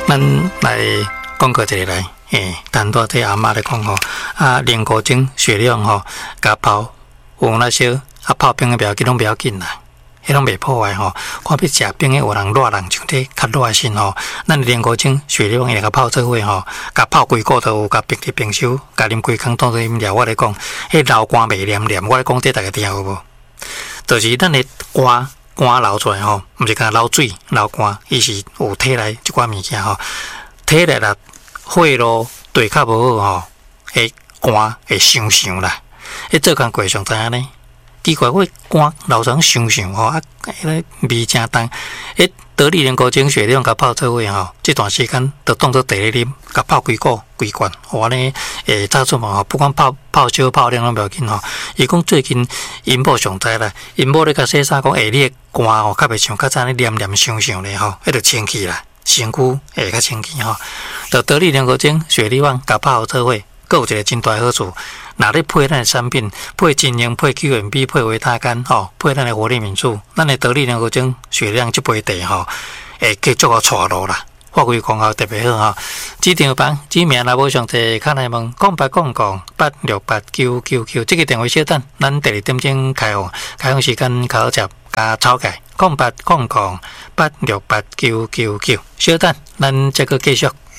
咱来讲个一个来，谈到这阿嬷来讲吼，莲果精、雪亮吼，加泡有那些泡冰的不要紧，拢不要紧啦。迄拢袂破坏吼，看要食冰的有人热人像这较热身吼，咱莲果精、雪亮会甲泡做伙吼，甲泡规个都有，甲冰伫冰箱，甲啉规空当做饮料。我来讲，迄流汗袂黏黏，我来讲这大家听有无？就是咱的汗流出来吼，毋是讲流水流汗，伊是有体内一寡物件吼，体内啦血路对较无好吼，会汗会伤啦，迄做工过上知影呢？奇怪，我汗流成伤吼，迄个味真重。得力莲果精、雪亮甲泡做伙吼，这段时间就当做茶咧啉，甲泡规罐，我呢早出嘛吼，不管泡少泡凉拢袂要紧吼。伊讲最近因某上知啦，因某咧甲洗衫讲，你的汗吼较袂像较早咧黏黏伤咧吼，迄就清气啦，身躯会较清气吼。就得力莲果精、雪亮甲泡做伙，佫有一个真大好处。若咧配咱的产品，配精英、配 QMB、配维他甘吼，配咱的活力敏素，咱的得力莲果精、血量这杯茶吼，会继续个带路啦，发挥功效特别好吼。指定房指名若无详细，看来问0888686999，这个电话小等，咱第二点钟开放时间考接加草改0888686999，小等，咱这个继续。